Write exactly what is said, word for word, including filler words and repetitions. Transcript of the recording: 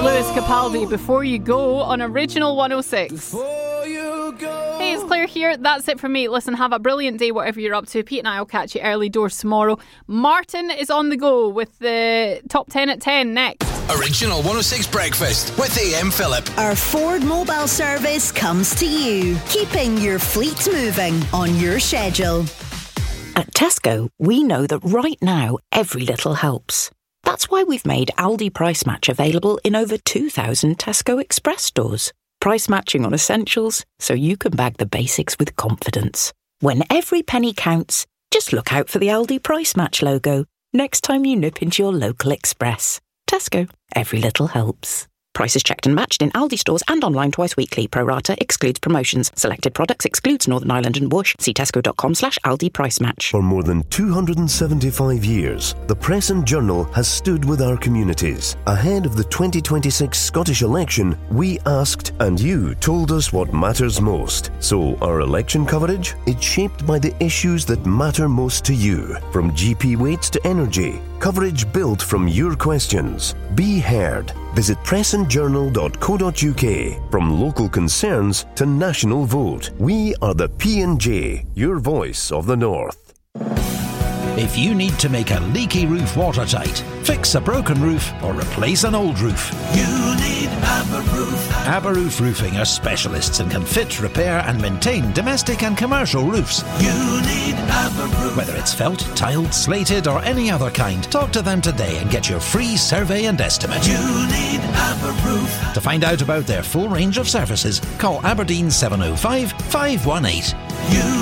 Lewis Capaldi, Before You Go, on Original one oh six. Hey, it's Claire here. That's it from me. Listen, have a brilliant day, whatever you're up to. Pete and I will catch you early doors tomorrow. Martin is on the go with the top ten at ten next. Original one oh six Breakfast with A M Philip. Our Ford mobile service comes to you, keeping your fleet moving on your schedule. At Tesco, we know that right now, every little helps. That's why we've made Aldi Price Match available in over two thousand Tesco Express stores. Price matching on essentials, so you can bag the basics with confidence. When every penny counts, just look out for the Aldi Price Match logo next time you nip into your local Express. Tesco, every little helps. Prices checked and matched in Aldi stores and online twice weekly. Pro rata excludes promotions. Selected products excludes Northern Ireland and Whoosh. See tesco.com slash Aldi Price Match. For more than two hundred seventy-five years, the Press and Journal has stood with our communities. Ahead of the twenty twenty-six Scottish election, we asked and you told us what matters most. So our election coverage? It's shaped by the issues that matter most to you. From G P rates to energy. Coverage built from your questions. Be heard. Visit press and journal dot co dot uk. From local concerns to national vote, we are the P and J, your voice of the North. If you need to make a leaky roof watertight, fix a broken roof or replace an old roof, you need Aberroof. Aberroof Roofing are specialists and can fit, repair and maintain domestic and commercial roofs. You need Aberroof. Whether it's felt, tiled, slated or any other kind, talk to them today and get your free survey and estimate. You need Aberroof. To find out about their full range of services, call Aberdeen seven oh five, five one eight. You